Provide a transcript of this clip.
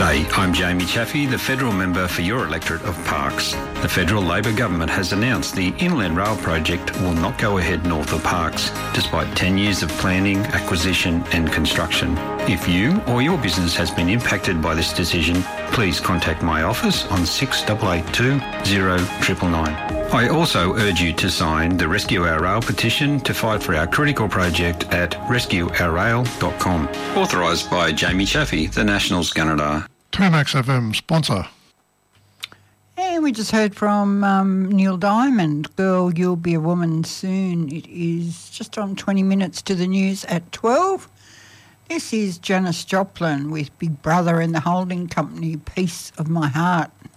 G'day, I'm Jamie Chaffey, the Federal Member for your electorate of Parkes. The Federal Labor Government has announced the Inland Rail project will not go ahead north of Parkes, despite 10 years of planning, acquisition and construction. If you or your business has been impacted by this decision, please contact my office on 6882 0999. I also urge you to sign the Rescue Our Rail petition to fight for our critical project at rescueourrail.com. Authorised by Jamie Chaffey, the Nationals Gunnedah. Turmax FM sponsor. And we just heard from Neil Diamond, Girl, You'll Be a Woman Soon. It is just on 20 minutes to the news at 12. This is Janis Joplin with Big Brother and the Holding Company, Piece of My Heart.